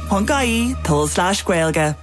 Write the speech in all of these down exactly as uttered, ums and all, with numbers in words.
dot I E forward slash Gaeilge.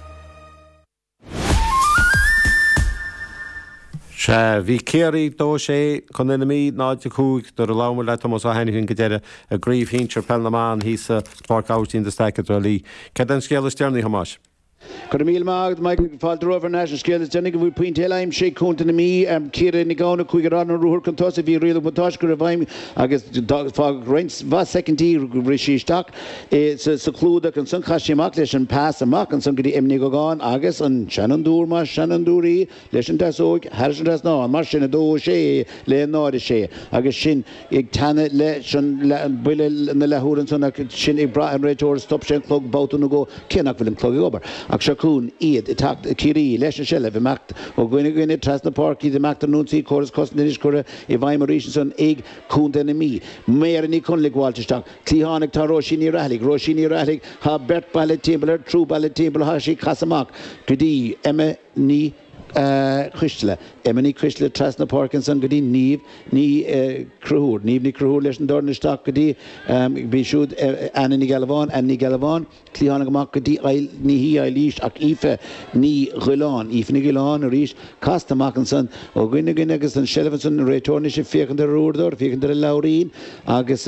Se bhí céirí dó sé chun ina míad náide cúig do lámar le Thomas a Henning go deire a gríomh híntear Pelnaman hí sa Park Outing de Stack Rally. Cad an scéal stearnaí hamáis? Cur míl mágad Michael Falter over national scale is Jenny we point helaim she count in me um Kira Nigona Kuigaran ruhr contos if you real montage could have I guess dog fog rents va second rishi stock it's a seclude can sun kashi maklish and pass a mark and some gidi emni gogan agus and Shannon Durma Shannon Duri lesson das og harsh das no marshina do she le no de she agus shin ig tana le shun bile na la huran sun shin Ibrahim Retor stop shin clog bout no go kenak will clog over Akshakun Eid attacked Kiri Leshan Shell the Mact or going to go in Trasna Parky the Mactanunzi chorus Costanish Cora Evai Mauritian egg Kunt enemy Mayor Nikon Walterstock Klihanik Taroshini Ralik Roshini Ralik Ha Bert Ballet Table True Ballet Table Hashi Kasamak Kudi Emma Ni Christla Emily Christla Trasna Parkinson Gadi Neve Ni Cruhur Neve Ni Cruhur Lesson Dornish Stock Gadi be should Anna Nigalavan and Nigalavan Clianamak Gadi Ni Eilish Ak Ife Ni Gilan If Nigilan Rish Casta Mackinson or Gwinigan and Shelvinson Retornish Fick and the Ruder Fick and the Laureen Agus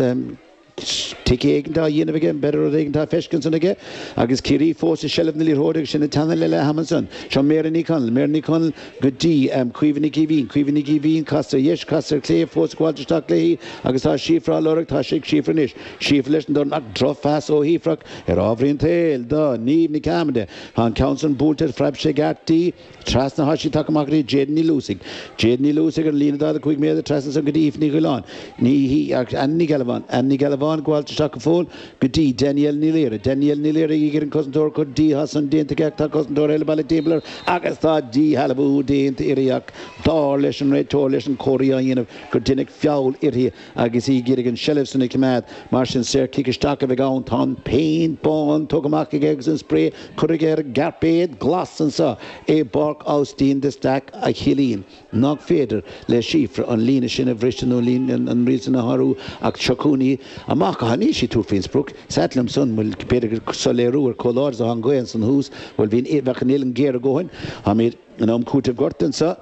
Take egg da yin again better egg da Feshkinson again agus Kiri force Shelf Nili Rodig Shin Tanella Hamilton Shon Merni Con Merni Con Gudi um Quivini Givin Quivini Givin Caster Yesh Caster Clay force Quadstock Lay agus ha Shifra Lorik Tashik Shifranish Shiflish and Don Drop Fast O Hefrak Erovrin Tail da Niv Nikamde Han Council Bolted Frab Shagati Trasna Hashi Takamakri Jedni Lusig Jedni Lusig and Lina da the quick made the Trasna Gudi if Nigolan Ni he and Nigalavan and Nigalavan Gwalt Shakafol Gudi Daniel Nilera Daniel Nilera Yigan Cosndor could D Hassan Dint Gakta Cosndor Elbala Tabler Agatha D Halabu Dint Iriak Darlish and Red Torlish and Korea of Kurdinik Foul Iri Agisi Gilligan Shellifson Kamad Martian Sir Kikishtaka Vegan Ton Paint Bond Tokamaki Eggs and Spray Kuriger Garpade Glass and so A Bark Austin the Stack Achilleen Nog Fader Le Shifra on Lina Shin of Rishanolin and Reason Haru Ak Shakuni Amaka Hanishi to Finsbrook Satlam son will Peter Soleru or Colors on Goyenson who's will be in Vacanil and Gare going Hamid and Om Kutev Gortensa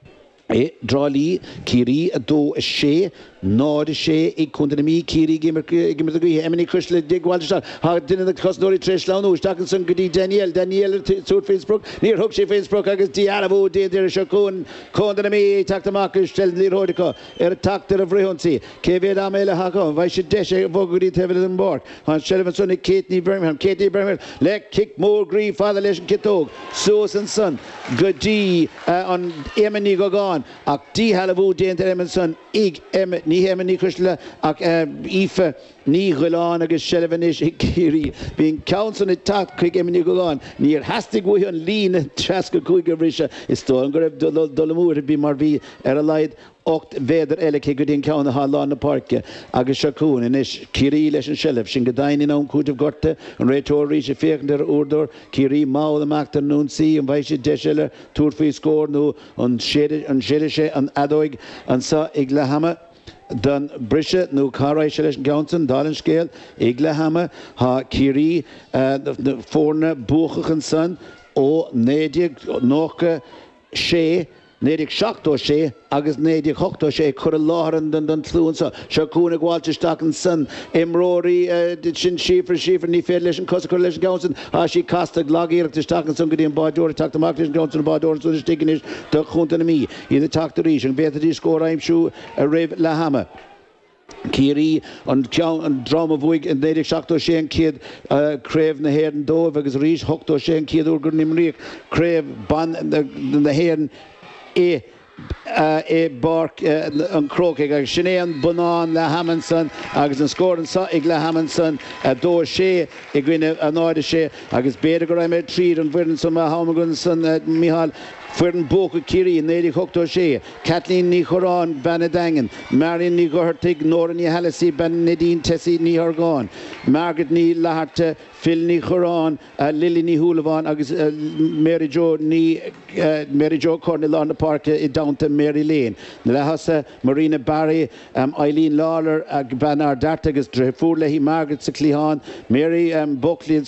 E Drali Kiri do she no de she ik kunde mi Kiri gimmer gimmer the Emily Christle dig Walter ha dinner the Cosnori Trish Lano Stackenson Gudi Daniel Daniel to Finsbrook near Hook she Finsbrook agus Diarabo de der Shakun kunde mi tak the Marcus Stel Lirodico er tak der Vrehonsi Kevin Amela Hako why should deshe Vogudi Tevelin board on Shelvinson Kate Birmingham Kate Birmingham let kick more grief father lesson kitog Susan son Gudi on Emily Gogan Ak di halavu de Emerson ig em ni hem ni Christla ak Ife ni Gilan agus Shelvenish Kiri being council attack quick em ni Gogan near hastig we on lean traska kuiga risha is to grab dolamur be marvi eralide ocht veder elke gudin count the hall on the park agus Shakun and ish Kiri lesson Shelf shingedain in on kutev gorte and retor rish fekender order Kiri mau the afternoon see and vice descheller tour free score no on shade and shedishe and adoig and sa iglahama dan Brisha no Cara Shelish Johnson Darren Scale iglahama ha Kiri the forne buchen son o nedig noke she Nedig Shakto she, Agus Nedig Hokto she, Kuralaran and then Fluenza, Shakuna Walter Stacken son, Emrori, did Shin Schiefer, Schiefer, Nifelish and Cosacolish Johnson, Ashi Casta Glagir to Stacken Sungadi and Bador, attack the Marcus Johnson, Bador, so the Stiginish, the Huntanami, either attack the region, better score, I'm sure, a Rev Lahama. Kiri and John and Drama Wig and Nedig Shakto Shane Kid, Crave the Hair and Dove, because Reach Hokto Shane Kid, Urgan Nimrik, Crave, Ban and the Hair. E e bark an croke ag Sinean Bonan le Hamilton agus an scoren sa ag le Hamilton a do sé ag gwine an áide sé agus beidir go raibh tríd an bhuireann sama Hamagun san Mihal Fuerin Boca Kiri, Neri Hokto Shea, Kathleen Ni Horan, Banadangan, Marion Ni Gortig, Nora Ni Halisi, Ben Nadine Tessie Ni Hargon, Margaret Ni Laharte, Phil Ni Horan, uh, Lily Ni Hulavan, uh, Mary Jo Ni uh, Mary Jo Cornell on the park uh, down to Mary Lane. Lahasa, Marina Barry, um, Eileen Lawler, uh, Banar Dartagas, Drefurlehi, Margaret Siklihan, Mary um, Buckley